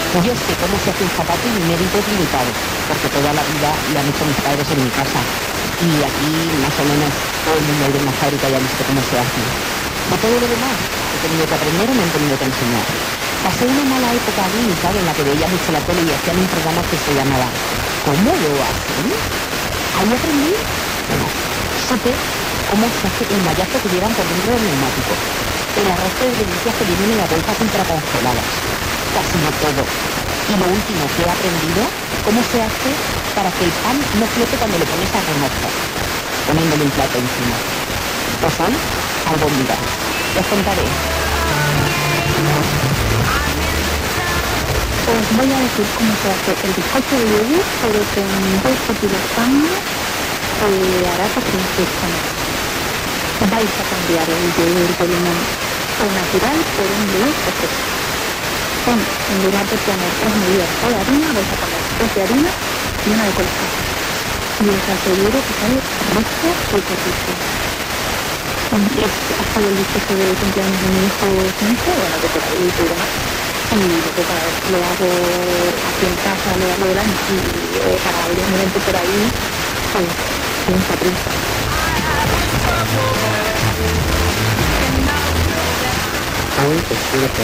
Pues yo sé cómo se hace un zapato y mi mérito es limitado, porque toda la vida lo han hecho mis padres en mi casa. Y aquí, más o menos, todo el mundo de una fábrica ya ha visto cómo se hace. De todo lo demás, he tenido que aprender o me han tenido que enseñar. Pasé una mala época allí, ¿sabes? En la que veía mucho la tele y hacían un programa que se llamaba ¿Cómo lo hacen? Ahí aprendí, bueno, supe cómo se hace el mallazo que llevan por dentro del neumático, el arroz de delicias que vienen en las bolsas ultracongeladas, casi no todo. Y lo último que he aprendido, cómo se hace para que el pan no flote cuando le pones a remojar, poniéndole un plato encima. Pues son albóndigas. Les contaré. Os voy a decir cómo se hace el bizcocho de yogur, pero con 2 kilos de pan hará princesa. Vais a cambiar el yogur de limón o natural por un yogur fresco. En lugar de poner 3 medidas de harina, vais a poner 2 de harina y 1 de coliflor. Y os aseguro que sale rico y corriente. Es hasta el bizcocho de cumpleaños de mi hijo 5, bueno, que por ahí y demás. Y luego cada vez que lo hago aquí en casa, lo hago delante y para algún evento por ahí, pues pinza. Uy, pues sí,